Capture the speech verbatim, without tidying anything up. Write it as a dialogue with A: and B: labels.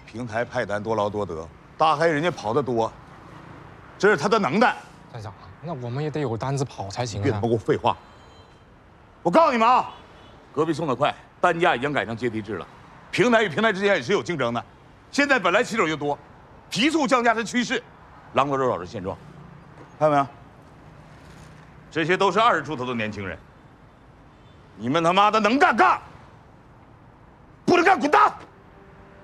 A: 平台派单多劳多得，大海人家跑得多，这是他的能耐。
B: 站长，那我们也得有单子跑才行啊。
A: 别他妈给我废话！我告诉你们啊，隔壁送的快，单价已经改成阶梯制了，平台与平台之间也是有竞争的。现在本来骑手就多，急速降价是趋势，狼多肉少是现状。看到没有？这些都是二十出头的年轻人，你们他妈的能干干，不能干滚蛋！